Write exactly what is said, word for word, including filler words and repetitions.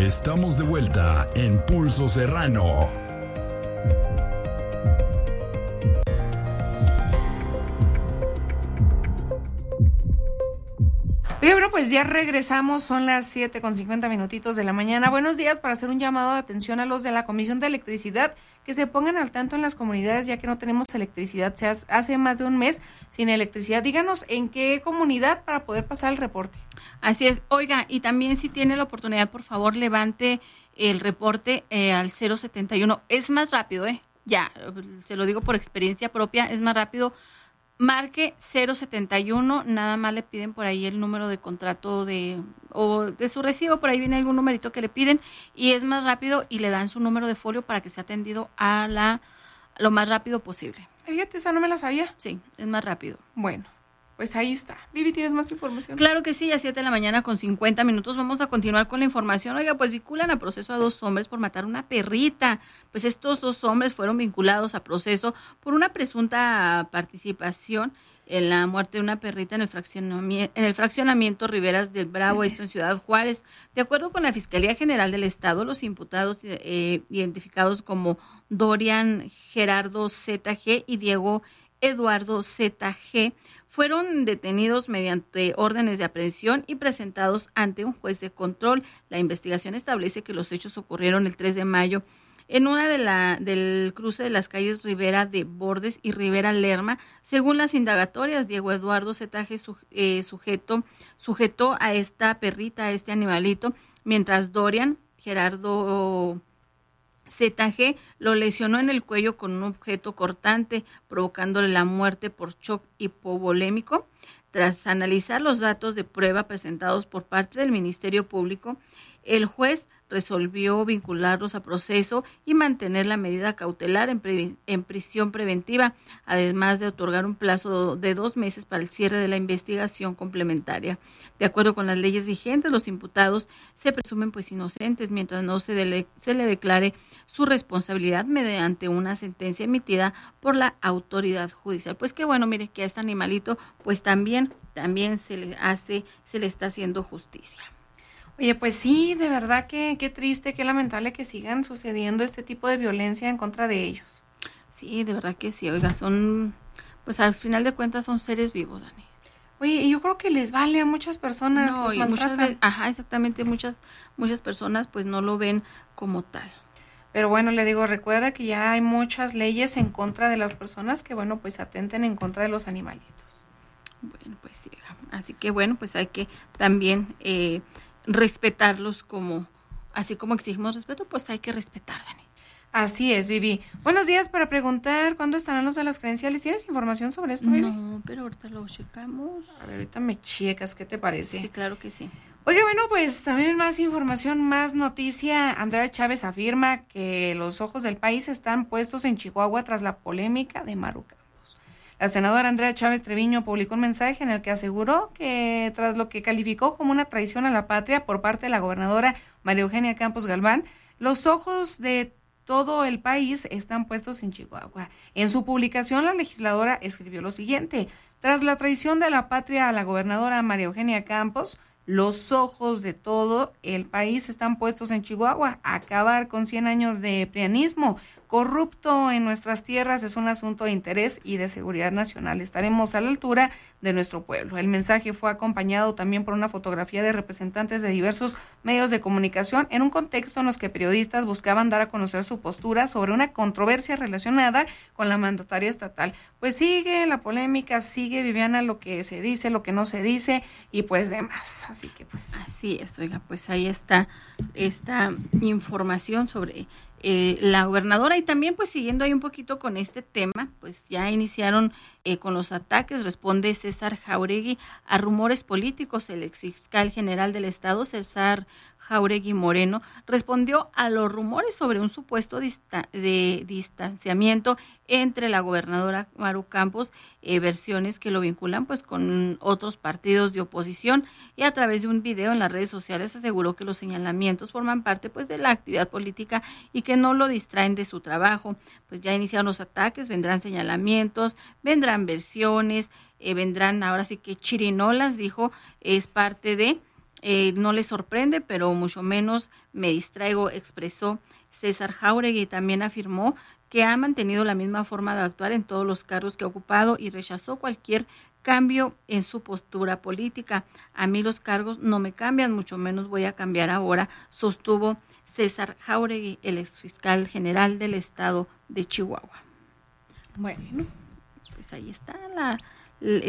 Estamos de vuelta en Pulso Serrano. Oye, bueno, pues ya regresamos, son las siete con cincuenta minutitos de la mañana. Buenos días, para hacer un llamado de atención a los de la Comisión de Electricidad, que se pongan al tanto en las comunidades, ya que no tenemos electricidad. Se hace más de un mes sin electricidad. Díganos en qué comunidad para poder pasar el reporte. Así es. Oiga, y también si tiene la oportunidad, por favor, levante el reporte eh, al cero setenta y uno. Es más rápido, ¿eh? Ya, se lo digo por experiencia propia, es más rápido. Marque cero setenta y uno, nada más le piden por ahí el número de contrato de o de su recibo, por ahí viene algún numerito que le piden y es más rápido y le dan su número de folio para que sea atendido a la lo más rápido posible. Fíjate, esa no me la sabía. Sí, es más rápido. Bueno, pues ahí está. Vivi, ¿tienes más información? Claro que sí, a siete de la mañana con cincuenta minutos vamos a continuar con la información. Oiga, pues vinculan a proceso a dos hombres por matar a una perrita. Pues estos dos hombres fueron vinculados a proceso por una presunta participación en la muerte de una perrita en el fraccionamiento, en el fraccionamiento Riberas del Bravo, esto en Ciudad Juárez. De acuerdo con la Fiscalía General del Estado, los imputados eh, identificados como Dorian Gerardo Z G y Diego Eduardo Z G fueron detenidos mediante órdenes de aprehensión y presentados ante un juez de control. La investigación establece que los hechos ocurrieron el tres de mayo en una de la del cruce de las calles Rivera de Bordes y Rivera Lerma. Según las indagatorias, Diego Eduardo Z G su, eh, sujeto, sujetó a esta perrita, a este animalito, mientras Dorian Gerardo Z G lo lesionó en el cuello con un objeto cortante, provocándole la muerte por shock hipovolémico. Tras analizar los datos de prueba presentados por parte del Ministerio Público, el juez resolvió vincularlos a proceso y mantener la medida cautelar en, pre- en prisión preventiva, además de otorgar un plazo de dos meses para el cierre de la investigación complementaria. De acuerdo con las leyes vigentes, los imputados se presumen pues inocentes mientras no se, dele- se le declare su responsabilidad mediante una sentencia emitida por la autoridad judicial. Pues qué bueno, mire que a este animalito pues también, también se le hace, se le está haciendo justicia. Oye, pues sí, de verdad que qué triste, qué lamentable que sigan sucediendo este tipo de violencia en contra de ellos. Sí, de verdad que sí, oiga, son, pues al final de cuentas son seres vivos, Dani. Oye, y yo creo que les vale a muchas personas, No, los y maltratan. muchas veces, ajá, exactamente, muchas, muchas personas pues no lo ven como tal. Pero bueno, le digo, recuerda que ya hay muchas leyes en contra de las personas que, bueno, pues atenten en contra de los animalitos. Bueno, pues sí, así que bueno, pues hay que también eh, respetarlos como, así como exigimos respeto, pues hay que respetar, Dani. Así es, Vivi. Buenos días, para preguntar cuándo estarán los de las credenciales. ¿Tienes información sobre esto, Vivi? No, pero ahorita lo checamos. A ver, ahorita me checas, ¿qué te parece? Sí, claro que sí. Oye, bueno, pues también más información, más noticia. Andrea Chávez afirma que los ojos del país están puestos en Chihuahua tras la polémica de Maru Campos. La senadora Andrea Chávez Treviño publicó un mensaje en el que aseguró que tras lo que calificó como una traición a la patria por parte de la gobernadora María Eugenia Campos Galván, los ojos de todo el país están puestos en Chihuahua. En su publicación, la legisladora escribió lo siguiente: tras la traición de la patria a la gobernadora María Eugenia Campos, los ojos de todo el país están puestos en Chihuahua. Acabar con cien años de prianismo corrupto en nuestras tierras es un asunto de interés y de seguridad nacional. Estaremos a la altura de nuestro pueblo. El mensaje fue acompañado también por una fotografía de representantes de diversos medios de comunicación en un contexto en los que periodistas buscaban dar a conocer su postura sobre una controversia relacionada con la mandataria estatal. Pues sigue la polémica, sigue, Viviana, lo que se dice, lo que no se dice y pues demás. Así que pues. Así es, oiga, pues ahí está esta información sobre Eh, la gobernadora. Y también pues siguiendo ahí un poquito con este tema, pues ya iniciaron eh, con los ataques. Responde César Jauregui a rumores políticos. El exfiscal general del estado, César Jauregui Moreno, respondió a los rumores sobre un supuesto dista- de distanciamiento entre la gobernadora Maru Campos, eh, versiones que lo vinculan pues con otros partidos de oposición, y a través de un video en las redes sociales aseguró que los señalamientos forman parte pues de la actividad política y que no lo distraen de su trabajo. Pues ya iniciaron los ataques, vendrán señalamientos, vendrán versiones, eh, vendrán ahora sí que chirinolas, dijo, es parte de Eh, no le sorprende, pero mucho menos me distraigo, expresó César Jáuregui. También afirmó que ha mantenido la misma forma de actuar en todos los cargos que ha ocupado y rechazó cualquier cambio en su postura política. A mí los cargos no me cambian, mucho menos voy a cambiar ahora, sostuvo César Jáuregui, el exfiscal general del estado de Chihuahua. Bueno, Pues, pues ahí está la...